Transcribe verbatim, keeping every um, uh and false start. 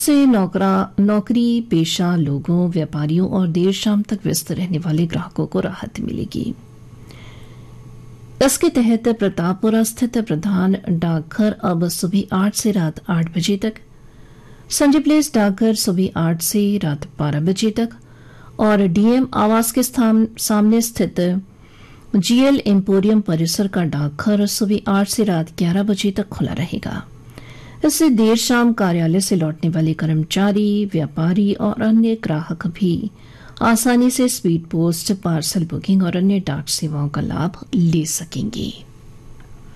से नौकरा नौकरी पेशा लोगों, व्यापारियों और देर शाम तक व्यस्त रहने वाले ग्राहकों को राहत मिलेगी। इसके तहत प्रतापपुरा स्थित प्रधान डाकघर अब सुबह आठ से रात आठ बजे तक, संजय प्लेस डाकघर सुबह आठ से रात बारह बजे तक और डीएम आवास के सामने स्थित जीएल एम्पोरियम परिसर का डाकघर सुबह आठ से रात ग्यारह बजे तक खुला रहेगा। इससे देर शाम कार्यालय से लौटने वाले कर्मचारी, व्यापारी और अन्य ग्राहक भी आसानी से स्पीड पोस्ट, पार्सल बुकिंग और अन्य डाक सेवाओं का लाभ ले सकेंगे।